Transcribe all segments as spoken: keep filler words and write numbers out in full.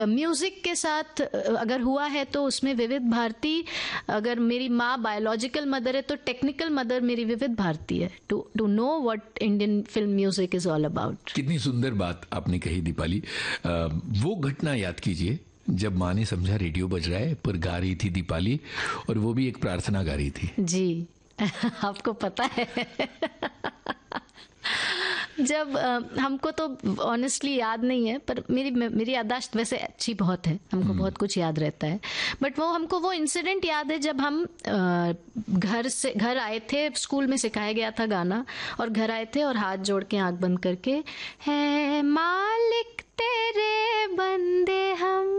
Music के साथ अगर हुआ है तो उसमें विविध भारती, अगर मेरी माँ बायोलॉजिकल मदर है तो टेक्निकल मदर मेरी विविध भारती है, to to know what Indian film music is all about. कितनी सुंदर बात आपने कही दीपाली। आ, वो घटना याद कीजिए जब माँ ने समझा रेडियो बज रहा है, पर गा रही थी दीपाली, और वो भी एक प्रार्थना गा रही थी। जी आपको पता है जब आ, हमको तो ऑनेस्टली याद नहीं है, पर मेरी मेरी याददाश्त वैसे अच्छी बहुत है, हमको बहुत कुछ याद रहता है। बट वो हमको वो इंसिडेंट याद है जब हम आ, घर से घर आए थे, स्कूल में सिखाया गया था गाना, और घर आए थे और हाथ जोड़ के आंख बंद करके, है मालिक तेरे बंदे हम,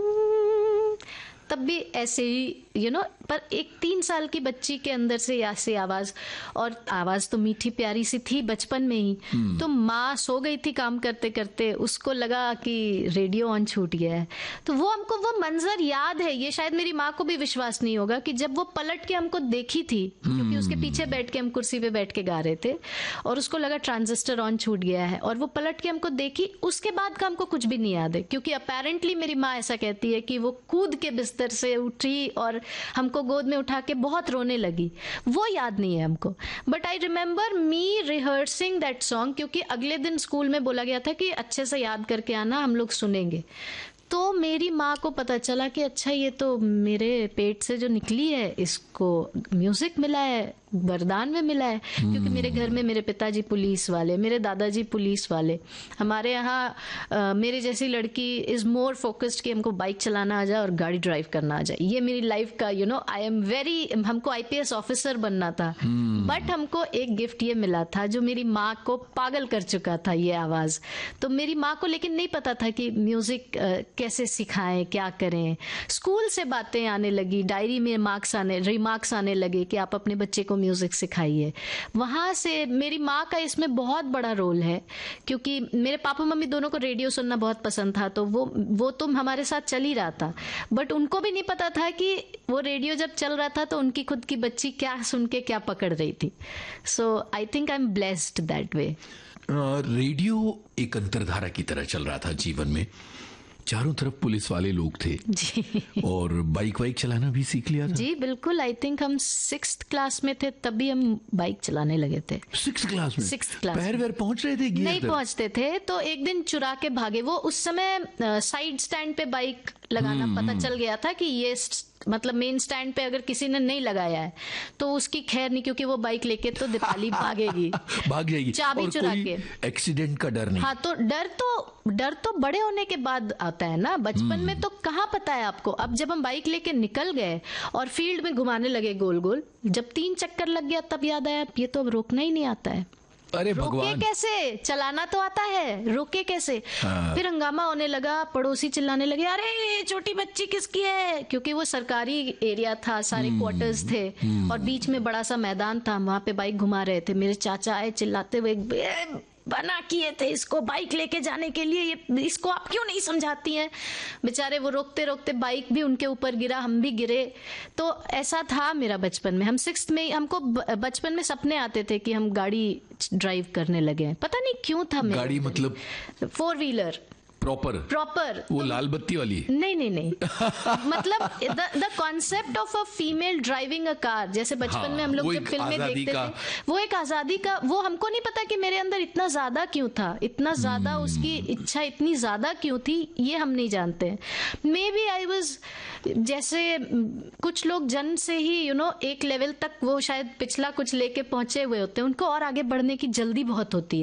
तब भी ऐसे ही यू you नो know, पर एक तीन साल की बच्ची के अंदर से ऐसी आवाज, और आवाज तो मीठी प्यारी सी थी बचपन में ही। hmm. तो माँ सो गई थी काम करते करते, उसको लगा कि रेडियो ऑन छूट गया है, तो वो हमको वो मंजर याद है। ये शायद मेरी माँ को भी विश्वास नहीं होगा कि जब वो पलट के हमको देखी थी, hmm. क्योंकि उसके पीछे बैठ के हम कुर्सी पे बैठ के गा रहे थे, और उसको लगा ट्रांजिस्टर ऑन छूट गया है, और वो पलट के हमको देखी। उसके बाद का हमको कुछ भी नहीं याद है, क्योंकि अपेरेंटली मेरी माँ ऐसा कहती है कि वो कूद के बिस्तर से उठी और हमको गोद में उठा के बहुत रोने लगी। वो याद नहीं है हमको, but I remember me rehearsing that song, क्योंकि अगले दिन स्कूल में बोला गया था कि अच्छे से याद करके आना, हम लोग सुनेंगे। तो मेरी माँ को पता चला कि अच्छा ये तो मेरे पेट से जो निकली है इसको म्यूजिक मिला है, वरदान में मिला है। क्योंकि मेरे घर में मेरे पिताजी पुलिस वाले, मेरे दादाजी पुलिस वाले, हमारे यहाँ मेरे जैसी लड़की इज मोर फोकस्ड कि हमको बाइक चलाना आ जाए और गाड़ी ड्राइव करना आ जाए। ये मेरी लाइफ का you know I am very, हमको आईपीएस ऑफिसर बनना था, बट हमको एक गिफ्ट ये मिला था जो मेरी माँ को पागल कर चुका था, ये आवाज। तो मेरी माँ को लेकिन नहीं पता था कि म्यूजिक कैसे सिखाएं, क्या करें। स्कूल से बातें आने लगी, डायरी में मार्क्स आने रिमार्क्स आने लगे कि आप अपने बच्चे को म्यूजिक सिखाइए। वहां से मेरी माँ का इसमें बहुत बड़ा रोल है, क्योंकि मेरे पापा मम्मी दोनों को रेडियो सुनना बहुत पसंद था, तो वो वो तो हमारे साथ चल ही रहा था, बट उनको भी नहीं पता था कि वो रेडियो जब चल रहा था तो उनकी खुद की बच्ची क्या सुन के क्या पकड़ रही थी। सो I think I am blessed that way. Radio एक अंतरधारा की तरह चल रहा था जीवन में, चारों तरफ पुलिस वाले लोग थे जी, और बाइक वाइक चलाना भी सीख लिया था। जी बिल्कुल, आई थिंक हम सिक्स्थ क्लास में थे तभी हम बाइक चलाने लगे थे। सिक्स्थ क्लास में? सिक्स्थ क्लास पैर वैर पहुंच रहे थे? नहीं पहुंचते थे, तो एक दिन चुरा के भागे। वो उस समय साइड स्टैंड पे बाइक लगाना पता चल गया था कि ये मतलब मेन स्टैंड पे अगर किसी ने नहीं लगाया है तो उसकी खैर नहीं, क्योंकि वो बाइक लेके तो दीपाली भागेगी भाग जाएगी, चाबी चुरा के। एक्सीडेंट का डर नहीं? हाँ, तो डर तो डर तो बड़े होने के बाद आता है ना, बचपन में तो कहाँ पता है आपको। अब जब हम बाइक लेके निकल गए और फील्ड में घुमाने लगे गोल गोल, जब तीन चक्कर लग गया तब याद आया ये तो अब रोकना ही नहीं आता है। अरे रोके भगवान, कैसे? चलाना तो आता है, रोके कैसे? हाँ। फिर हंगामा होने लगा, पड़ोसी चिल्लाने लगे, अरे छोटी बच्ची किसकी है? क्योंकि वो सरकारी एरिया था, सारे क्वार्टर्स थे और बीच में बड़ा सा मैदान था, वहां पे बाइक घुमा रहे थे। मेरे चाचा आए चिल्लाते हुए, बना किए थे इसको बाइक लेके जाने के लिए, ये इसको आप क्यों नहीं समझाती हैं? बेचारे वो रोकते रोकते बाइक भी उनके ऊपर गिरा, हम भी गिरे। तो ऐसा था मेरा बचपन में। हम सिक्स्थ में, हमको बचपन में सपने आते थे कि हम गाड़ी ड्राइव करने लगे, पता नहीं क्यों था। गाड़ी मतलब फोर व्हीलर? प्रॉपर प्रॉपर वो लाल बत्ती वाली? नहीं नहीं नहीं मतलब the concept of a female driving a car, जैसे बचपन हाँ, में हम लोग जब फिल्में देखते थे, वो एक आजादी का, वो हमको नहीं पता कि मेरे अंदर इतना ज्यादा क्यों था, इतना ज्यादा उसकी इच्छा इतनी ज्यादा क्यों थी, ये हम नहीं जानते। मे बी आई वाज, जैसे कुछ लोग जन्म से ही यू नो एक लेवल तक वो शायद पिछला कुछ लेके पहुंचे हुए होते हैं, उनको और आगे बढ़ने की जल्दी बहुत होती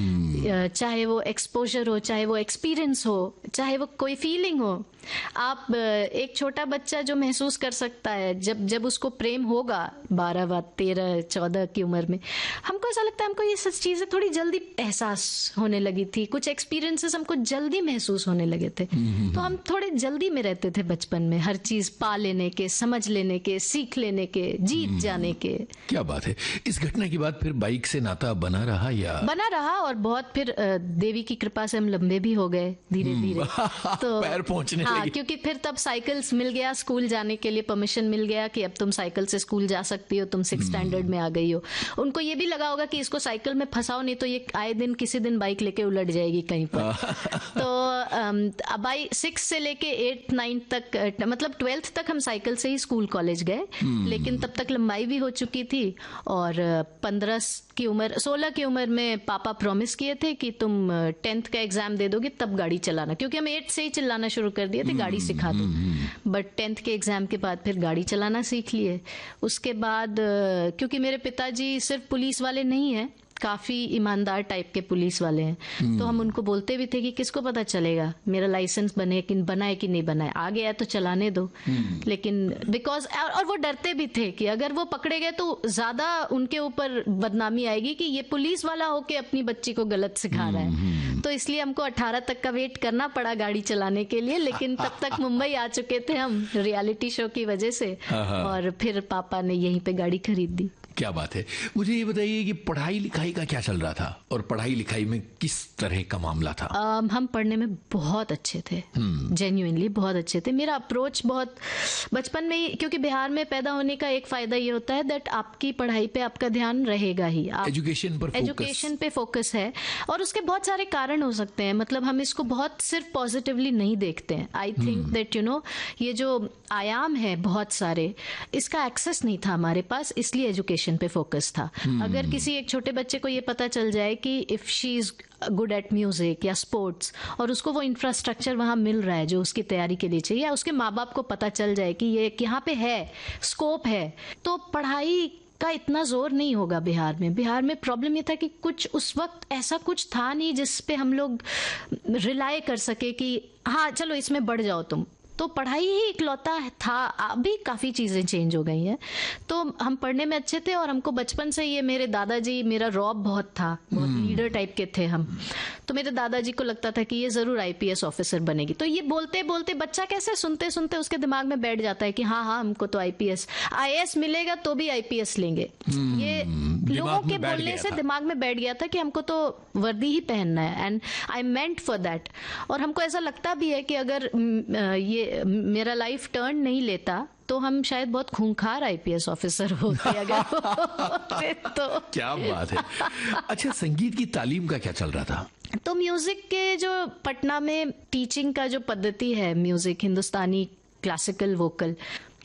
है, चाहे वो एक्सपोजर हो, चाहे वो एक्सपीरियंस हो, चाहे वो कोई फीलिंग हो। आप एक छोटा बच्चा जो महसूस कर सकता है जब जब उसको प्रेम होगा बारह व तेरह चौदह की उम्र में, हमको ऐसा लगता है हमको ये सब चीजें थोड़ी जल्दी एहसास होने लगी थी, कुछ एक्सपीरियंसेस हमको जल्दी महसूस होने लगे थे, तो हम थोड़े जल्दी में रहते थे बचपन में, हर चीज पा लेने के, समझ लेने के, सीख लेने के, जीत जाने के। क्या बात है। इस घटना के बाद फिर बाइक से नाता बना रहा या? बना रहा, और बहुत फिर देवी की कृपा से हम लंबे भी हो गए, धीरे धीरे तो पैर पहुंचने हाँ, लगे। क्योंकि फिर तब साइकिल्स मिल गया, स्कूल जाने के लिए परमिशन मिल गया कि अब तुम साइकिल से स्कूल जा सकती हो, तुम सिक्स स्टैंडर्ड में आ गई हो। उनको ये भी लगा होगा कि इसको साइकिल में फंसाओ, नहीं तो ये आए दिन किसी दिन बाइक लेके उलट जाएगी कहीं पर। तो बाई सिक्स से लेके एट नाइन्थ तक, मतलब ट्वेल्थ तक हम साइकिल से ही स्कूल कॉलेज गए, लेकिन तब तक लंबाई भी हो चुकी थी। और पंद्रह की उम्र सोलह की उम्र में पापा प्रॉमिस किए थे कि तुम टेंथ का एग्जाम दे दोगे तब गाड़ी चलाना, क्योंकि हम एट से ही चिल्लाना शुरू कर दिए थे गाड़ी सिखा दो। बट टेंथ के एग्जाम के बाद फिर गाड़ी चलाना सीख लिए। उसके बाद क्योंकि मेरे पिताजी सिर्फ पुलिस वाले नहीं हैं, काफी ईमानदार टाइप के पुलिस वाले हैं, तो हम उनको बोलते भी थे कि किसको पता चलेगा मेरा लाइसेंस बने कि बनाए कि नहीं बनाए, आ गया तो चलाने दो। लेकिन बिकॉज और वो डरते भी थे कि अगर वो पकड़े गए तो ज्यादा उनके ऊपर बदनामी आएगी कि ये पुलिस वाला होके अपनी बच्ची को गलत सिखा रहा है। तो इसलिए हमको अठारह तक का वेट करना पड़ा गाड़ी चलाने के लिए, लेकिन तब तक मुंबई आ चुके थे हम रियलिटी शो की वजह से, और फिर पापा ने यहीं पे गाड़ी खरीद दी। क्या बात है। मुझे ये बताइए कि पढ़ाई लिखाई का क्या चल रहा था, और पढ़ाई लिखाई में किस तरह का मामला था? um, हम पढ़ने में बहुत अच्छे थे, जेन्युइनली बहुत अच्छे थे। मेरा अप्रोच बहुत बचपन में ही, क्योंकि बिहार में पैदा होने का एक फायदा ये होता है दैट आपकी पढ़ाई पे आपका ध्यान रहेगा ही, आप एजुकेशन पर एजुकेशन पे फोकस है। और उसके बहुत सारे कारण हो सकते हैं, मतलब हम इसको बहुत सिर्फ पॉजिटिवली नहीं देखते हैं। I think that you know ये जो आयाम है बहुत सारे, इसका एक्सेस नहीं था हमारे पास, इसलिए एजुकेशन पे फोकस था। अगर किसी एक छोटे बच्चे को ये पता चल जाए कि if she is good at music या स्पोर्ट्स, और उसको वो इंफ्रास्ट्रक्चर वहां मिल रहा है जो उसकी तैयारी के लिए चाहिए, या उसके माँ बाप को पता चल जाए कि ये यहाँ पे है, स्कोप है, तो पढ़ाई का इतना जोर नहीं होगा बिहार में। बिहार में प्रॉब्लम ये था कि कुछ उस वक्त ऐसा कुछ था नहीं जिस पे हम लोग रिलाय कर सके कि हाँ चलो इसमें बढ़ जाओ तुम, तो पढ़ाई ही इकलौता था। अभी काफी चीजें चेंज हो गई हैं, तो हम पढ़ने में अच्छे थे। और हमको बचपन से ये मेरे दादाजी, मेरा रौब बहुत था, बहुत लीडर टाइप के थे हम, तो मेरे दादाजी को लगता था कि ये जरूर आईपीएस ऑफिसर बनेगी। तो ये बोलते बोलते बच्चा कैसे सुनते सुनते उसके दिमाग में बैठ जाता है कि हाँ हाँ हमको तो आईपीएस आईएएस मिलेगा तो भी आईपीएस लेंगे। ये लोगों के बोलने से दिमाग में बैठ गया था कि हमको तो वर्दी ही पहनना है, and I meant for that. और हमको ऐसा लगता भी है कि अगर ये मेरा लाइफ टर्न नहीं लेता तो हम शायद बहुत खूंखार आईपीएस ऑफिसर होते अगर होते तो। क्या बात है। अच्छा, संगीत की तालीम का क्या चल रहा था? तो म्यूजिक के जो पटना में टीचिंग का जो पद्धति है, म्यूजिक हिंदुस्तानी क्लासिकल वोकल,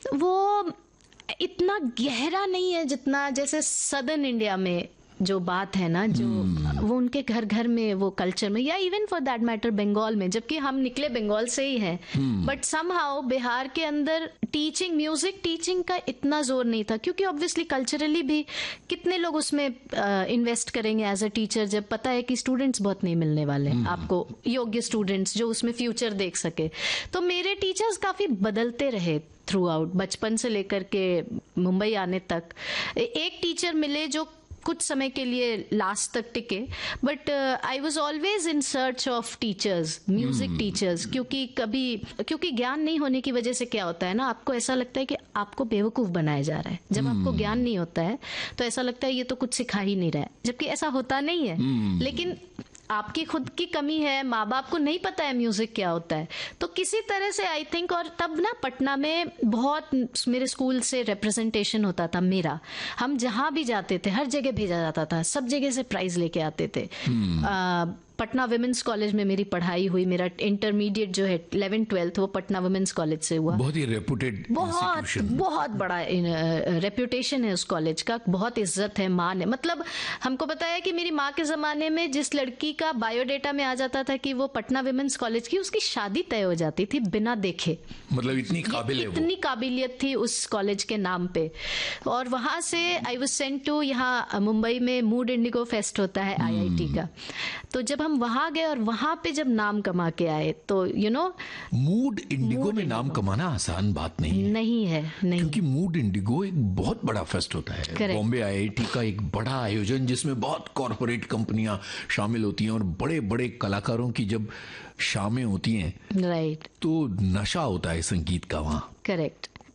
वो इतना गहरा नहीं है जितना जैसे सदर्न इंडिया में जो बात है ना, जो hmm. वो उनके घर घर में वो कल्चर में, या even for that matter Bengal में, जबकि हम निकले बंगाल से ही हैं, बट समहाउ बिहार के अंदर टीचिंग, म्यूजिक टीचिंग का इतना जोर नहीं था, क्योंकि ऑब्वियसली कल्चरली भी कितने लोग उसमें इन्वेस्ट uh, करेंगे एज अ टीचर, जब पता है कि स्टूडेंट्स बहुत नहीं मिलने वाले hmm. आपको योग्य स्टूडेंट्स जो उसमें फ्यूचर देख सके। तो मेरे टीचर्स काफी बदलते रहे थ्रू आउट, बचपन से लेकर के मुंबई आने तक। एक टीचर मिले जो कुछ समय के लिए लास्ट तक टिके, but I was always in search of teachers, music teachers, क्योंकि कभी क्योंकि ज्ञान नहीं होने की वजह से क्या होता है ना, आपको ऐसा लगता है कि आपको बेवकूफ बनाया जा रहा है। जब hmm. आपको ज्ञान नहीं होता है तो ऐसा लगता है ये तो कुछ सिखा ही नहीं रहा है, जबकि ऐसा होता नहीं है। hmm. लेकिन आपकी खुद की कमी है, माँ बाप को नहीं पता है म्यूजिक क्या होता है, तो किसी तरह से आई थिंक। और तब ना पटना में बहुत मेरे स्कूल से रिप्रेजेंटेशन होता था मेरा, हम जहां भी जाते थे हर जगह भेजा जाता था, सब जगह से प्राइज लेके आते थे। hmm. आ, पटना वुमेन्स कॉलेज में मेरी पढ़ाई हुई, मेरा इंटरमीडिएट जो है इलेवन ट्वेल्थ वो पटना वुमेन्स कॉलेज से हुआ। बहुत ही रेपुटेड, बहुत बहुत बड़ा रेप्यूटेशन है उस कॉलेज का, बहुत इज्जत है, मान है। मतलब हमको पता है कि मेरी माँ के जमाने में जिस लड़की का बायोडेटा में आ जाता था कि वो पटना वुमेन्स कॉलेज की, उसकी शादी तय हो जाती थी बिना देखे। मतलब इतनी काबिल है वो, इतनी काबिलियत थी उस कॉलेज के नाम पे। और वहां से आई वाज सेंट टू, यहाँ मुंबई में मूड इंडिगो फेस्ट होता है आईआईटी का, तो जब हम वहां गए और वहां पे जब नाम कमा के आए तो यू नो मूड इंडिगो में नाम कमाना आसान बात नहीं है, नहीं है नहीं, क्योंकि मूड इंडिगो एक बहुत बड़ा फेस्ट होता है, बॉम्बे आईआईटी का एक बड़ा आयोजन जिसमें बहुत कॉर्पोरेट कंपनियां शामिल होती हैं और बड़े बड़े कलाकारों की जब शामें होती हैं, राइट, तो नशा होता है संगीत का वहाँ। करेक्ट।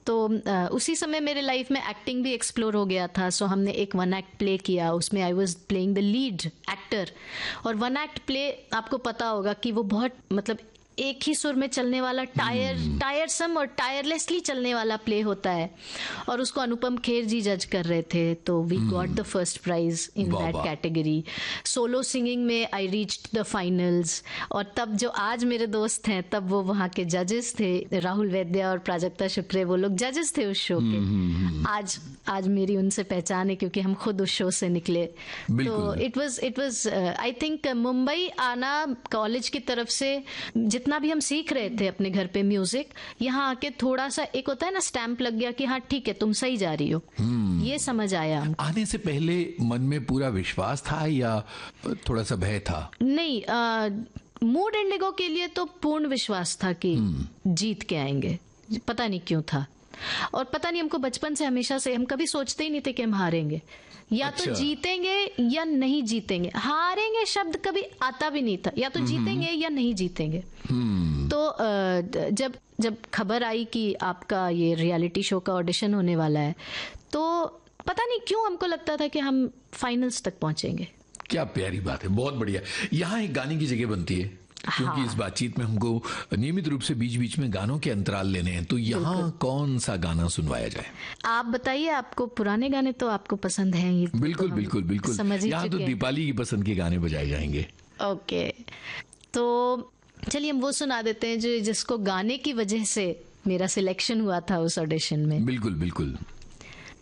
तो uh, उसी समय मेरे लाइफ में एक्टिंग भी एक्सप्लोर हो गया था. सो so, हमने एक वन एक्ट प्ले किया, उसमें I was playing the lead actor. और वन एक्ट प्ले आपको पता होगा कि वो बहुत मतलब एक ही सुर में चलने वाला, टायर टायरसम और टायरलेसली चलने वाला प्ले होता है. और उसको अनुपम खेर जी जज कर रहे थे. तो we got the first prize in that category. Solo singing में आई रीच्ड द फाइनल्स. और तब जो आज मेरे दोस्त हैं, तब वो वहाँ के जजेस थे, राहुल वैद्य और प्राजक्ता शुक्रे, वो लोग जजेस थे उस शो के. आज आज मेरी उनसे पहचान है क्योंकि हम खुद उस शो से निकले. तो it was it was I think Mumbai आना कॉलेज की तरफ से, जितना भी हम सीख रहे थे अपने घर पे म्यूजिक, यहाँ आके थोड़ा सा एक होता है ना स्टैंप लग गया कि हाँ ठीक है, तुम सही जा रही हो. ये समझ आया. आने से पहले मन में पूरा विश्वास था या थोड़ा सा भय था? नहीं, मूड इंडिगो के लिए तो पूर्ण विश्वास था कि जीत के आएंगे. पता नहीं क्यों था. और पता नहीं, हमको बचपन से हमेशा से, हम कभी सोचते ही नहीं थे कि हम हारेंगे. या अच्छा. तो जीतेंगे या नहीं जीतेंगे. हारेंगे शब्द कभी आता भी नहीं था. या तो जीतेंगे या नहीं जीतेंगे. तो जब जब खबर आई कि आपका ये रियलिटी शो का ऑडिशन होने वाला है, तो पता नहीं क्यों हमको लगता था कि हम फाइनल्स तक पहुंचेंगे. क्या प्यारी बात है, बहुत बढ़िया. यहाँ एक गाने की जगह बनती है, क्योंकि हाँ. इस बातचीत में हमको नियमित रूप से बीच बीच में गानों के अंतराल लेने हैं. तो यहाँ कौन सा गाना सुनवाया जाए? आप बताइए. आपको पुराने गाने तो आपको पसंद हैं ही. बिल्कुल तो बिल्कुल बिल्कुल. यहाँ तो दीपाली की पसंद के गाने बजाए जाएंगे. ओके, तो चलिए हम वो सुना देते हैं जो जिसको गाने की वजह से मेरा सिलेक्शन हुआ था उस ऑडिशन में. बिल्कुल बिल्कुल.